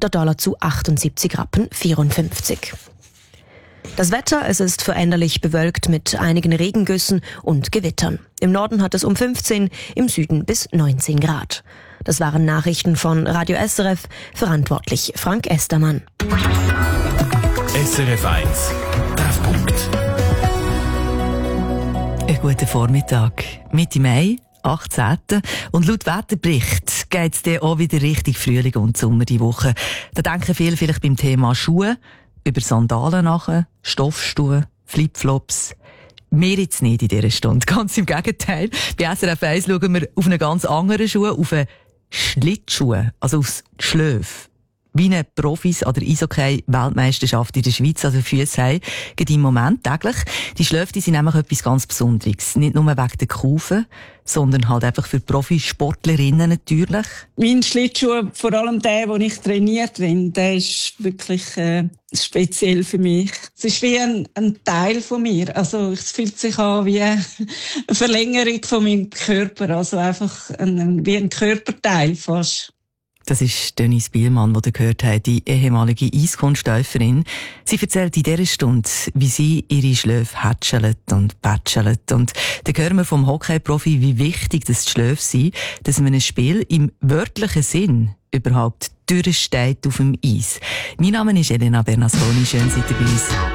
der Dollar zu 78,54 Rappen. Das Wetter, es ist veränderlich bewölkt mit einigen Regengüssen und Gewittern. Im Norden hat es um 15, im Süden bis 19 Grad. Das waren Nachrichten von Radio SRF, verantwortlich Frank Estermann. SRF 1, Treffpunkt. Einen guten Vormittag. Mitte Mai, 18. Und laut Wetterbericht geht es dann auch wieder Richtung Frühling und Sommer die Woche. Da denken viele vielleicht beim Thema Schuhe über Sandalen nach, Stoffschuhe, Flipflops. Wir jetzt nicht in dieser Stunde. Ganz im Gegenteil. Bei SRF 1 schauen wir auf einen ganz anderen Schuh, auf einen Schlittschuh, also aufs Schläf. Wie eine Profis an der Eishockey-Weltmeisterschaft in der Schweiz an den Füssen haben, geht im Moment täglich. Die Schläfe sind nämlich etwas ganz Besonderes. Nicht nur wegen der Kufen, sondern halt einfach für Profisportlerinnen natürlich. Mein Schlittschuh, vor allem der, wo ich trainiert bin, der ist wirklich speziell für mich. Es ist wie ein Teil von mir. Also es fühlt sich an wie eine Verlängerung von meinem Körper. Also einfach wie ein Körperteil fast. Das ist Denise Bielmann, die ihr gehört habt, die ehemalige Eiskunstläuferin. Sie erzählt in dieser Stunde, wie sie ihre Schläfe hätschelt und pätschelt. Und dann hören wir vom Hockey-Profi, wie wichtig das die Schläfe sind, dass man ein Spiel im wörtlichen Sinn überhaupt durchsteht auf dem Eis. Mein Name ist Elena Bernasconi. Schön, seid ihr bei uns.